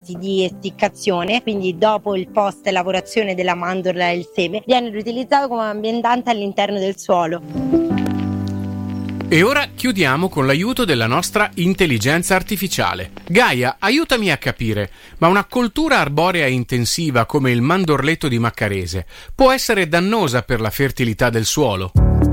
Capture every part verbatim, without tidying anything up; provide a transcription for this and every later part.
processi di essiccazione, quindi dopo il post lavorazione della mandorla e il seme, viene riutilizzato come ambientante all'interno del suolo. E ora chiudiamo con l'aiuto della nostra intelligenza artificiale. Gaia, aiutami a capire, ma una coltura arborea intensiva come il mandorletto di Maccarese può essere dannosa per la fertilità del suolo?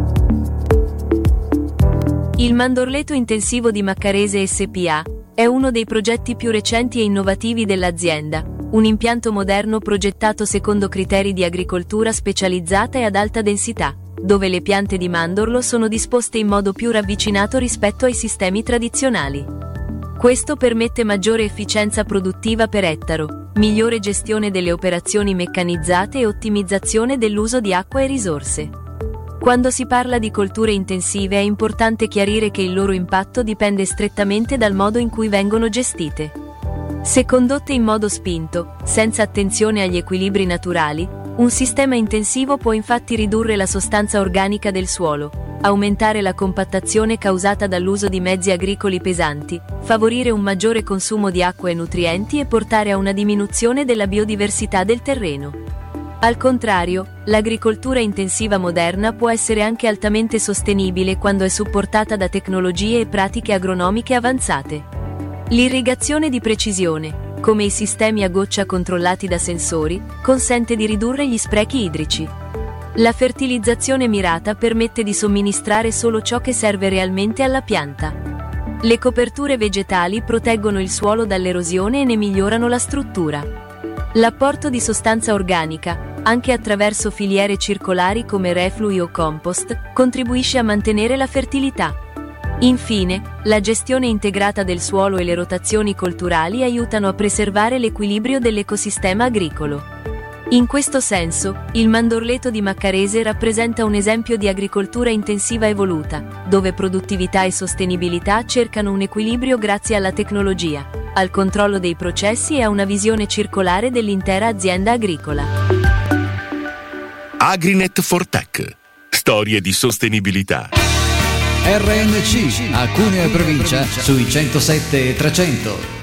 Il mandorletto intensivo di Maccarese S P A è uno dei progetti più recenti e innovativi dell'azienda, un impianto moderno progettato secondo criteri di agricoltura specializzata e ad alta densità, dove le piante di mandorlo sono disposte in modo più ravvicinato rispetto ai sistemi tradizionali. Questo permette maggiore efficienza produttiva per ettaro, migliore gestione delle operazioni meccanizzate e ottimizzazione dell'uso di acqua e risorse. Quando si parla di colture intensive è importante chiarire che il loro impatto dipende strettamente dal modo in cui vengono gestite. Se condotte in modo spinto, senza attenzione agli equilibri naturali, un sistema intensivo può infatti ridurre la sostanza organica del suolo, aumentare la compattazione causata dall'uso di mezzi agricoli pesanti, favorire un maggiore consumo di acqua e nutrienti e portare a una diminuzione della biodiversità del terreno. Al contrario, l'agricoltura intensiva moderna può essere anche altamente sostenibile quando è supportata da tecnologie e pratiche agronomiche avanzate. L'irrigazione di precisione, come i sistemi a goccia controllati da sensori, consente di ridurre gli sprechi idrici. La fertilizzazione mirata permette di somministrare solo ciò che serve realmente alla pianta. Le coperture vegetali proteggono il suolo dall'erosione e ne migliorano la struttura. L'apporto di sostanza organica, anche attraverso filiere circolari come reflui o compost, contribuisce a mantenere la fertilità. Infine, la gestione integrata del suolo e le rotazioni colturali aiutano a preservare l'equilibrio dell'ecosistema agricolo. In questo senso, il mandorleto di Maccarese rappresenta un esempio di agricoltura intensiva evoluta, dove produttività e sostenibilità cercano un equilibrio grazie alla tecnologia, al controllo dei processi e a una visione circolare dell'intera azienda agricola. Agrinet for Tech. Storie di sostenibilità. R N C, a Cuneo e provincia, sui centosette e trecento.